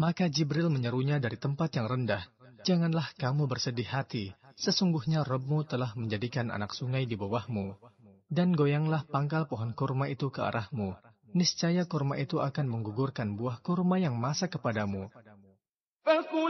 Maka Jibril menyerunya dari tempat yang rendah, "Janganlah kamu bersedih hati, sesungguhnya Rabb-mu telah menjadikan anak sungai di bawahmu. Dan goyanglah pangkal pohon kurma itu ke arahmu. Niscaya kurma itu akan menggugurkan buah kurma yang masak kepadamu.